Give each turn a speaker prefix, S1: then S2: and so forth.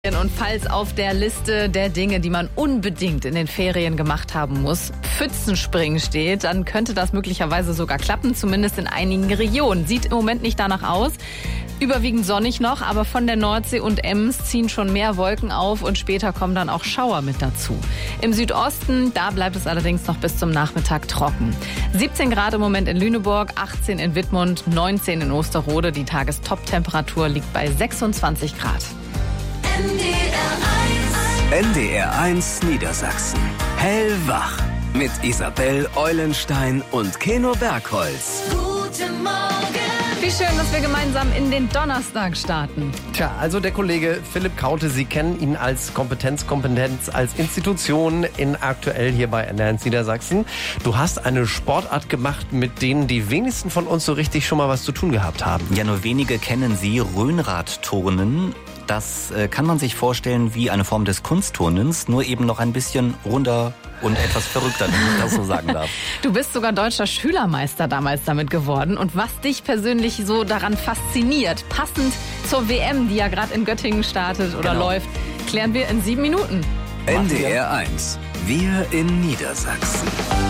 S1: Und falls auf der Liste der Dinge, die man unbedingt in den Ferien gemacht haben muss, Pfützenspringen steht, dann könnte das möglicherweise sogar klappen, zumindest in einigen Regionen. Sieht im Moment nicht danach aus. Überwiegend sonnig noch, aber von der Nordsee und Ems ziehen schon mehr Wolken auf und später kommen dann auch Schauer mit dazu. Im Südosten, da bleibt es allerdings noch bis zum Nachmittag trocken. 17 Grad im Moment in Lüneburg, 18 in Wittmund, 19 in Osterode. Die Tagestop-Temperatur liegt bei 26 Grad.
S2: NDR 1 Niedersachsen. Hellwach. Mit Isabel Eulenstein und Keno Bergholz.
S1: Guten Morgen. Wie schön, dass wir gemeinsam in den Donnerstag starten.
S3: Tja, also der Kollege Philipp Kaute, Sie kennen ihn als Kompetenz als Institution in aktuell hier bei NDR 1 Niedersachsen. Du hast eine Sportart gemacht, mit denen die wenigsten von uns so richtig schon mal was zu tun gehabt haben.
S4: Ja, nur wenige kennen sie, Rhönradturnen. Das kann man sich vorstellen wie eine Form des Kunstturnens, nur eben noch ein bisschen runder und etwas verrückter, wenn ich das so sagen darf.
S1: Du bist sogar deutscher Schülermeister damals damit geworden. Und was dich persönlich so daran fasziniert, passend zur WM, die ja gerade in Göttingen startet oder läuft, klären wir in 7 Minuten.
S2: NDR 1. Wir in Niedersachsen.